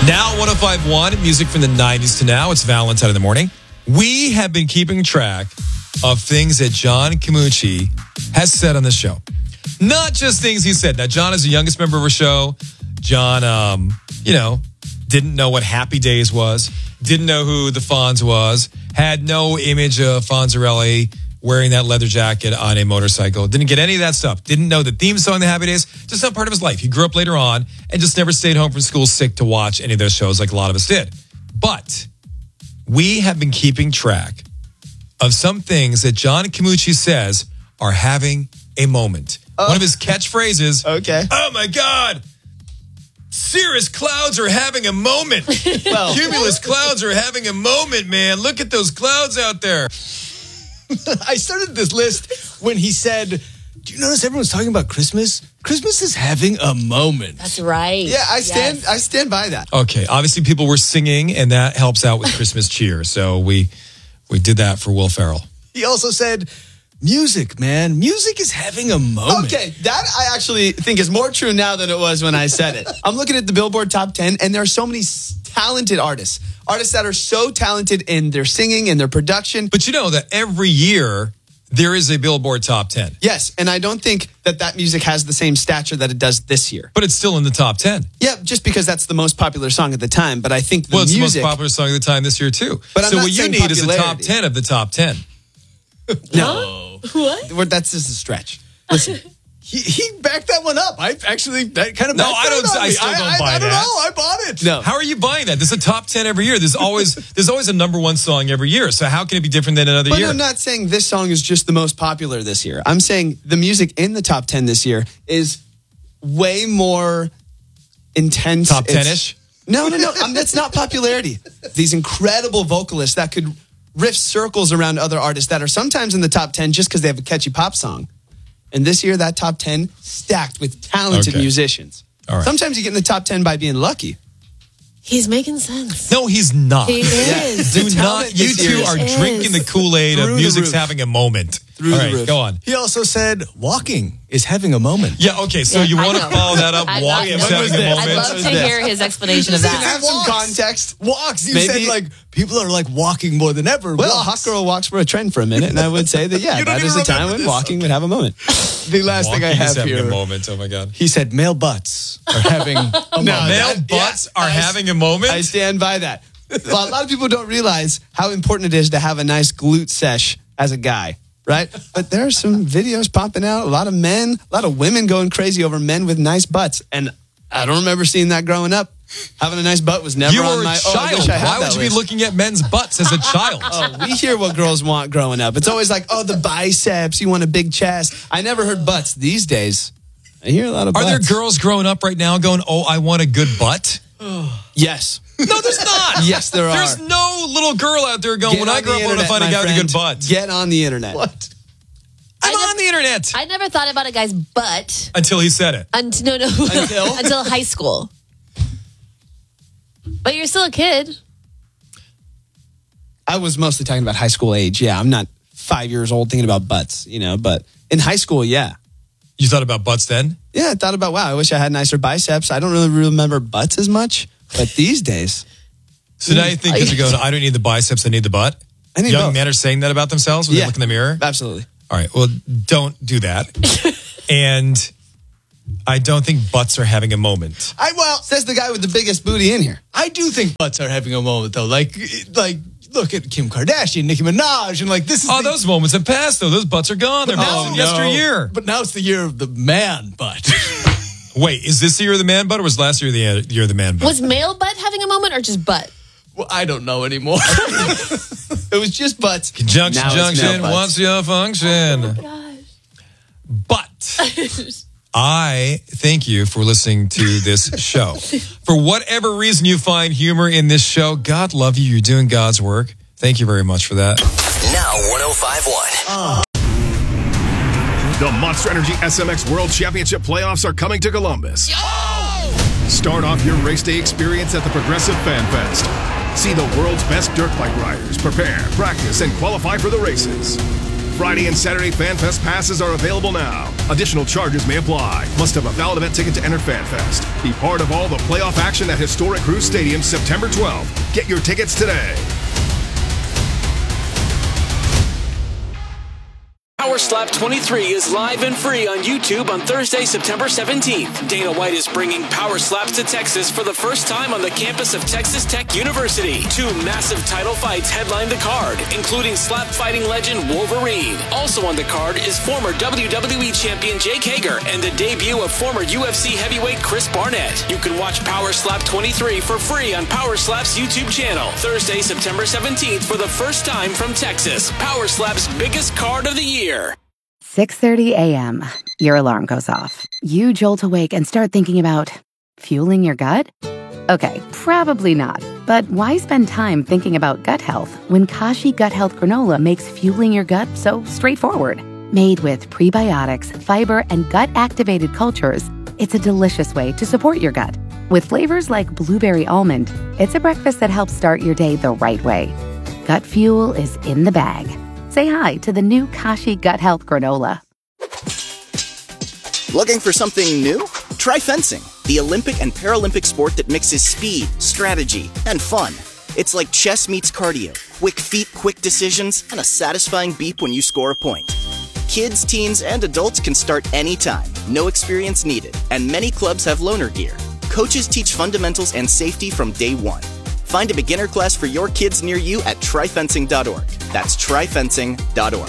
Now 105.1, music from the 90s to now. It's Valentine in the morning. We have been keeping track of things that John Camucci has said on the show. Not just things he said. Now, John is the youngest member of our show. John, didn't know what Happy Days was, didn't know who the Fonz was, had no image of Fonzarelli wearing that leather jacket on a motorcycle, didn't get any of that stuff, didn't know the theme song, The Happy Days, just not part of his life. He grew up later on and just never stayed home from school sick to watch any of those shows like a lot of us did. But we have been keeping track of some things that John Camucci says are having a moment. One of his catchphrases, okay. Oh my God, cirrus clouds are having a moment. Well, Cumulus clouds are having a moment, man. Look at those clouds out there. I started this list when he said, do you notice everyone's talking about Christmas? Christmas is having a moment. That's right. yeah, I stand by that. Okay, obviously people were singing, and that helps out with Christmas cheer. So we did that for Will Ferrell. He also said, music, man. Music is having a moment. Okay, that I actually think is more true now than it was when I said it. I'm looking at the Billboard Top 10, and there are so many talented artists that are so talented in their singing and their production. But you know that every year there is a Billboard Top 10. Yes, and I don't think that music has the same stature that it does this year. But it's still in the top 10. Yeah, just because that's the most popular song at the time. But I think the Well, it's music... the most popular song of the time this year, too. But I'm so not what you saying need is a top popularity. 10 of the top 10. No. What? That's just a stretch. Listen, He backed that one up. I actually, that kind of No, backfired I don't- on I me. still don't buy I don't that. know. I bought it. no. How are you buying that? There's a top 10 every year. There's always a number one song every year. So how can it be different than another But year? I'm not saying this song is just the most popular this year. I'm saying the music in the top 10 this year is way more intense. Top It's- 10-ish? No. That's not popularity. These incredible vocalists that could riff circles around other artists that are sometimes in the top 10 just because they have a catchy pop song. And this year, that top 10 stacked with talented Okay. musicians. All right. Sometimes you get in the top 10 by being lucky. He's making sense. No, he's not. He is. Do The not. talent You this two year are is. drinking the Kool-Aid of Through the music's roof. having a moment. Through All the right, roof. go on. He also said, walking is having a moment. Yeah, okay, so Yeah, you I want to know. follow that up? I'd Walking love is to- having a I'd moment? I'd love to this? hear his explanation of Does it that. have some Walks. context? Walks. You Maybe- said, like, people are, like, walking more than ever. Well, Walks. Hot Girl walks for a trend for a minute, and I would say that, yeah, You don't that is even a time remember when this. walking would have a moment. The last thing I Walking is have having a here, moment. Oh, my God. he said, male butts are having a moment. Male butts are having a moment? I stand by that. Well, a lot of people don't realize how important it is to have a nice glute sesh as a guy, right? But there are some videos popping out. A lot of men, a lot of women going crazy over men with nice butts. And I don't remember seeing that growing up. Having a nice butt was never You on were my... a Oh, I child. wish I had Why would that you be list. looking at men's butts as a child? Oh, we hear what girls want growing up. It's always like, oh, the biceps, you want a big chest. I never heard butts. These days, I hear a lot of Are butts. there girls growing up right now going, oh, I want a good butt? Yes. No, there's not. Yes, there are. There's no little girl out there going, Get when I on grow the up, I want to internet, find a my guy with a friend. good butt. Get on the internet. What? I'm I on the internet. I never thought about a guy's butt Until he said it. until until high school. But you're still a kid. I was mostly talking about high school age. Yeah, I'm not 5 years old thinking about butts, but in high school, yeah. You thought about butts then? Yeah, I thought about, wow, I wish I had nicer biceps. I don't really remember butts as much, but these days, So now you think because you're going, I don't need the biceps, I need the butt? I need Young both. men are saying that about themselves when they Yeah. look in the mirror? Absolutely. All right, well, don't do that. And I don't think butts are having a moment. Says the guy with the biggest booty in here. I do think butts are having a moment, though. Like, look at Kim Kardashian, Nicki Minaj, and like this is. Oh, those moments have passed, though. Those butts are gone. They're now, gone yesteryear. But now it's the year of the man butt. Wait, is this the year of the man butt or was last year the year of the man butt? Was male butt having a moment or just butt? Well, I don't know anymore. It was just butts. Conjunction, Now it's junction, male butts. what's your function? Gosh. But I thank you for listening to this show. For whatever reason you find humor in this show, God love you. You're doing God's work. Thank you very much for that. Now 105.1. The Monster Energy SMX World Championship playoffs are coming to Columbus. Start off your race day experience at the Progressive Fan Fest. See the world's best dirt bike riders prepare, practice, and qualify for the races. Friday and Saturday FanFest passes are available now. Additional charges may apply. Must have a valid event ticket to enter FanFest. Be part of all the playoff action at historic Cruise Stadium September 12th. Get your tickets today. Power Slap 23 is live and free on YouTube on Thursday, September 17th. Dana White is bringing Power Slaps to Texas for the first time on the campus of Texas Tech University. 2 massive title fights headline the card, including slap fighting legend Wolverine. Also on the card is former WWE champion Jake Hager and the debut of former UFC heavyweight Chris Barnett. You can watch Power Slap 23 for free on Power Slap's YouTube channel. Thursday, September 17th for the first time from Texas. Power Slap's biggest card of the year. 6:30 a.m. Your alarm goes off. You jolt awake and start thinking about fueling your gut? Okay, probably not. But why spend time thinking about gut health when Kashi Gut Health Granola makes fueling your gut so straightforward? Made with prebiotics, fiber, and gut-activated cultures, it's a delicious way to support your gut. With flavors like blueberry almond, it's a breakfast that helps start your day the right way. Gut fuel is in the bag. Say hi to the new Kashi Gut Health Granola. Looking for something new? Try fencing, the Olympic and Paralympic sport that mixes speed, strategy, and fun. It's like chess meets cardio, quick feet, quick decisions, and a satisfying beep when you score a point. Kids, teens, and adults can start anytime, no experience needed, and many clubs have loaner gear. Coaches teach fundamentals and safety from day one. Find a beginner class for your kids near you at tryfencing.org. That's tryfencing.org.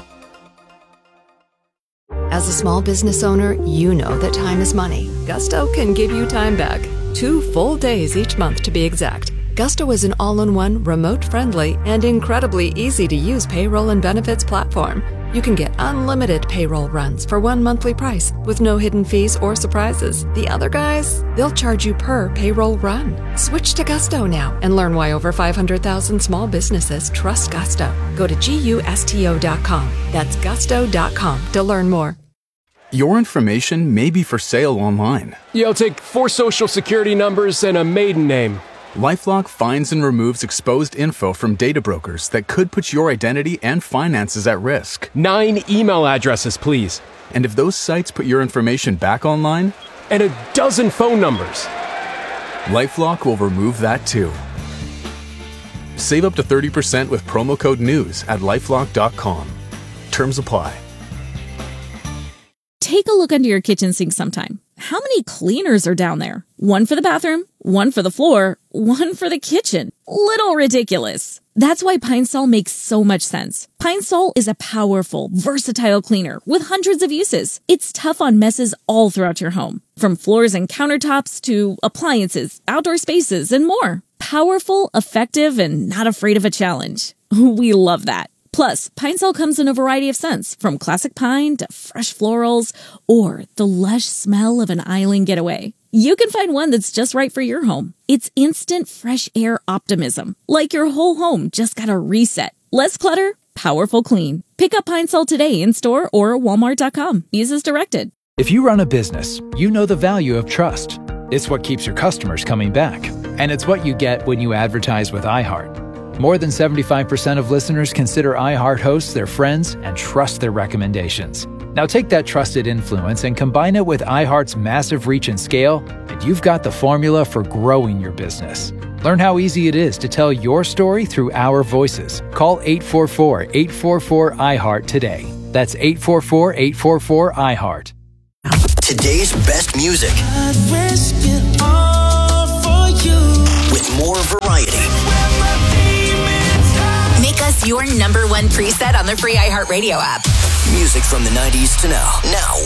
As a small business owner, you know that time is money. Gusto can give you time back. 2 full days each month to be exact. Gusto is an all-in-one, remote-friendly, and incredibly easy-to-use payroll and benefits platform. You can get unlimited payroll runs for one monthly price with no hidden fees or surprises. The other guys, they'll charge you per payroll run. Switch to Gusto now and learn why over 500,000 small businesses trust Gusto. Go to GUSTO.com. That's gusto.com to learn more. Your information may be for sale online. You'll take 4 social security numbers and a maiden name. LifeLock finds and removes exposed info from data brokers that could put your identity and finances at risk. 9 email addresses, please. And if those sites put your information back online? And a dozen phone numbers. LifeLock will remove that too. Save up to 30% with promo code NEWS at LifeLock.com. Terms apply. Take a look under your kitchen sink sometime. How many cleaners are down there? One for the bathroom, one for the floor, one for the kitchen. Little ridiculous. That's why Pine Sol makes so much sense. Pine Sol is a powerful, versatile cleaner with hundreds of uses. It's tough on messes all throughout your home, from floors and countertops to appliances, outdoor spaces, and more. Powerful, effective, and not afraid of a challenge. We love that. Plus, Pine Sol comes in a variety of scents, from classic pine to fresh florals or the lush smell of an island getaway. You can find one that's just right for your home. It's instant fresh air optimism, like your whole home just got a reset. Less clutter, powerful clean. Pick up Pine Sol today in store or walmart.com. Use as directed. If you run a business, you know the value of trust. It's what keeps your customers coming back. And it's what you get when you advertise with iHeart. More than 75% of listeners consider iHeart hosts their friends and trust their recommendations. Now take that trusted influence and combine it with iHeart's massive reach and scale, and you've got the formula for growing your business. Learn how easy it is to tell your story through our voices. Call 844-844-iHeart today. That's 844-844-iHeart. Today's best music. With more variety. Make us your #1 preset on the free iHeartRadio app. Music from the 90s to now. Now